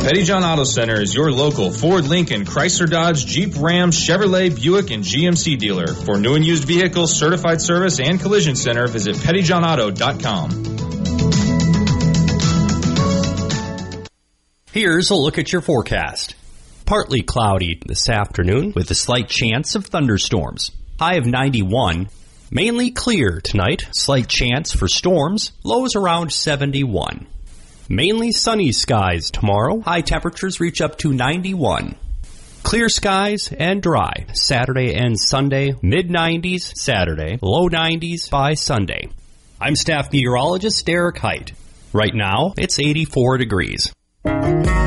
Petty John Auto Center is your local Ford, Lincoln, Chrysler, Dodge, Jeep, Ram, Chevrolet, Buick, and GMC dealer. For new and used vehicles, certified service, and collision center, visit pettyjohnauto.com. Here's a look at your forecast. Partly cloudy this afternoon with a slight chance of thunderstorms. High of 91. Mainly clear tonight. Slight chance for storms. Lows around 71. Mainly sunny skies tomorrow. High temperatures reach up to 91. Clear skies and dry. Saturday and Sunday, mid-90s Saturday, low 90s by Sunday. I'm staff meteorologist Derek Height. Right now, it's 84 degrees.